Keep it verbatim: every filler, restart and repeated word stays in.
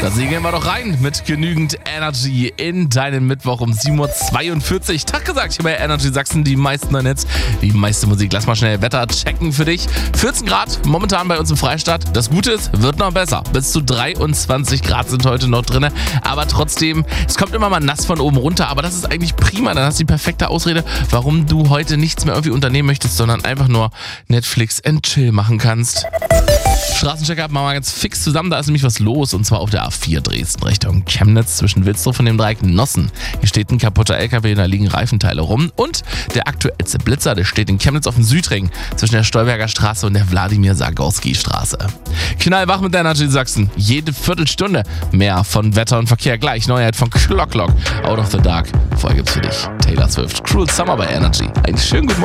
Da segeln wir doch rein mit genügend Energy in deinen Mittwoch um sieben Uhr zweiundvierzig. Tag gesagt hier bei Energy Sachsen, die meisten neuen Hits, die meiste Musik. Lass mal schnell Wetter checken für dich. vierzehn Grad momentan bei uns im Freistaat. Das Gute ist, wird noch besser. Bis zu dreiundzwanzig Grad sind heute noch drin. Aber trotzdem, es kommt immer mal nass von oben runter. Aber das ist eigentlich prima. Dann hast du die perfekte Ausrede, warum du heute nichts mehr irgendwie unternehmen möchtest, sondern einfach nur Netflix and Chill machen kannst. Straßencheck-up machen wir ganz fix zusammen, da ist nämlich was los und zwar auf der A vier Dresden Richtung Chemnitz zwischen Wilsdorf und dem Dreieck Nossen. Hier steht ein kaputter L K W und da liegen Reifenteile rum und der aktuellste Blitzer, der steht in Chemnitz auf dem Südring zwischen der Stolberger Straße und der Wladimir-Sagorski-Straße. Knallwach mit der Energy Sachsen, jede Viertelstunde mehr von Wetter und Verkehr. Gleich Neuheit von Clock Clock, Out of the Dark. Vorher gibt's für dich Taylor Swift, Cruel Summer bei Energy. Einen schönen guten Morgen.